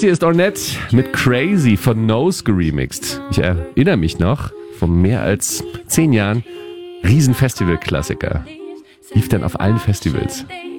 hier ist Ornette mit Crazy von Nose geremixed. Ich erinnere mich noch, vor mehr als 10 Jahren, Riesenfestival-Klassiker. Lief dann auf allen Festivals.